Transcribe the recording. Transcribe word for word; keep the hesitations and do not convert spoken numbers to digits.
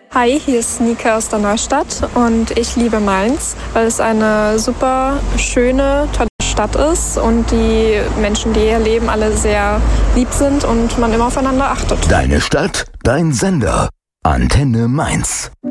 Hi, hier ist Nika aus der Neustadt und ich liebe Mainz, weil es eine super schöne, tolle Stadt ist und die Menschen, die hier leben, alle sehr lieb sind und man immer aufeinander achtet. Deine Stadt, dein Sender. Antenne Mainz.